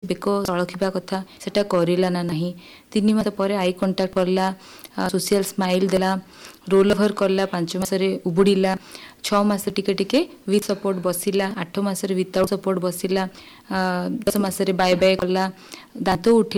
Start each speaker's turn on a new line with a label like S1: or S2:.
S1: bake सड़खा कथा सेटा करला ना नहीं 3 मास पर आई कंटाक्ट करला सोशल स्माइल देला रोल ओवर करला 5 मास उबुड़िला 6 मास टिके टिके with support बसिला 8 mass without support बसिला 10 mass by bye कला दांत उठी